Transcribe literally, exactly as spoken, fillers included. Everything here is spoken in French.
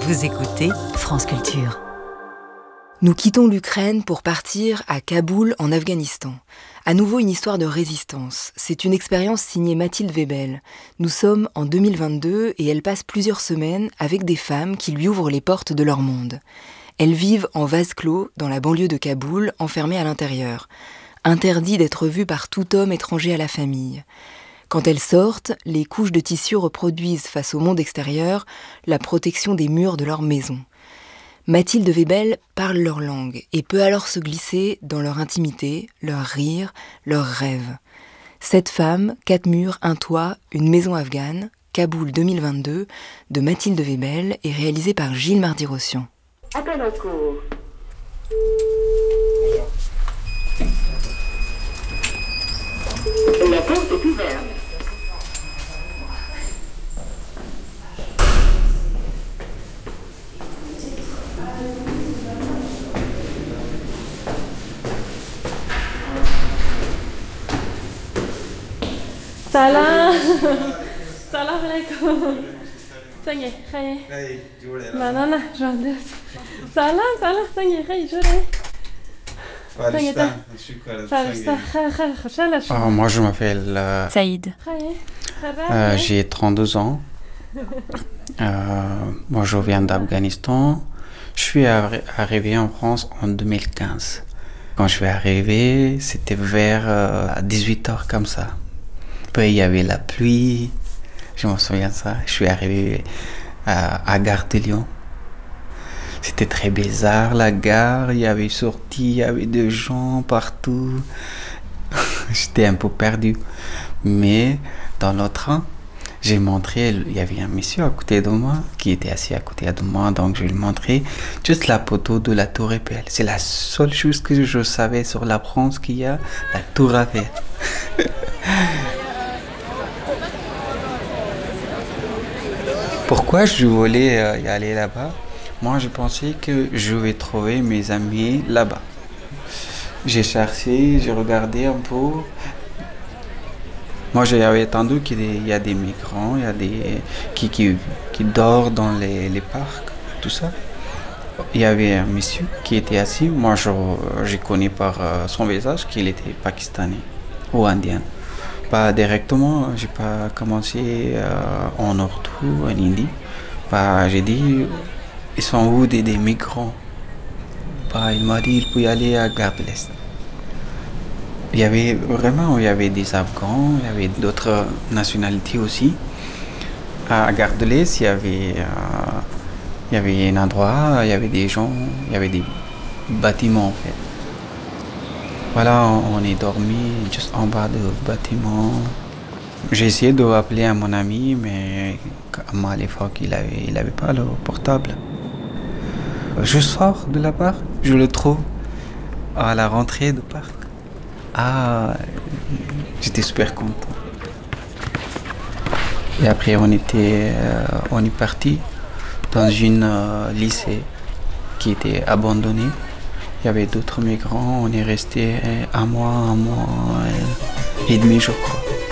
Vous écoutez France Culture. Nous quittons l'Ukraine pour partir à Kaboul, en Afghanistan. À nouveau une histoire de résistance. C'est une expérience signée Mathilde Webel. Nous sommes en deux mille vingt-deux et elle passe plusieurs semaines avec des femmes qui lui ouvrent les portes de leur monde. Elles vivent en vase clos, dans la banlieue de Kaboul, enfermées à l'intérieur. Interdit d'être vues par tout homme étranger à la famille. Quand elles sortent, les couches de tissu reproduisent face au monde extérieur la protection des murs de leur maison. Mathilde Webel parle leur langue et peut alors se glisser dans leur intimité, leur rire, leurs rêves. Sept femmes, quatre murs, un toit, une maison afghane, Kaboul deux mille vingt-deux, de Mathilde Webel est réalisée par Gilles Mardy-Rossian. Appel au cours. La porte est ouverte. سلام سلام علیکم څنګه خیر مننه ژوند سلام سلام څنګه خیر جوړه Ah, moi, je m'appelle euh, Saïd. euh, j'ai trente-deux ans. Euh, moi, je viens d'Afghanistan. Je suis arri- arrivé en France en deux mille quinze. Quand je suis arrivé, c'était vers euh, dix-huit heures comme ça. Puis il y avait la pluie, je me souviens de ça. Je suis arrivé à, à Gare de Lyon. C'était très bizarre, la gare, il y avait sorti, il y avait des gens partout. J'étais un peu perdu. Mais dans le train, j'ai montré, il y avait un monsieur à côté de moi, qui était assis à côté de moi, donc je lui ai montré juste la photo de la Tour Eiffel. C'est la seule chose que je savais sur la France qu'il y a, la Tour Eiffel. Pourquoi je voulais euh, y aller là-bas? Moi, je pensais que je vais trouver mes amis là-bas. J'ai cherché, j'ai regardé un peu. Moi, j'avais entendu qu'il y a des migrants, il y a des qui, qui, qui dorment dans les, les parcs, tout ça. Il y avait un monsieur qui était assis. Moi, je, je connais par son visage qu'il était pakistanais ou indien. Pas directement, j'ai pas commencé euh, en urdu, en hindi. Bah, j'ai dit, ils sont où des, des migrants? Bah, il m'a dit, il peut y aller à Gare de l'Est. Il y avait vraiment, il y avait des Afghans, il y avait d'autres nationalités aussi. À Gare de l'Est, il y avait, euh, il y avait un endroit, il y avait des gens, il y avait des bâtiments en fait. Voilà, on est dormi juste en bas du bâtiment. J'ai essayé d'appeler à mon ami, mais à l'époque, il n'avait il avait pas le portable. Je sors de la parc, je le trouve à la rentrée du parc. Ah, j'étais super content. Et après, on, était, euh, on est parti dans une euh, lycée qui était abandonné. Il y avait d'autres migrants, on est resté un mois, un mois et demi, je crois.